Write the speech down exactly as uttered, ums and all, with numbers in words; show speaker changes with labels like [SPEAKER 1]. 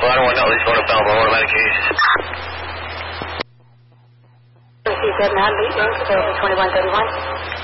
[SPEAKER 1] Well, I don't want to know. At least one of them automatic cases.
[SPEAKER 2] Received Ed Natalie, Incorporated twenty-one thirty-one.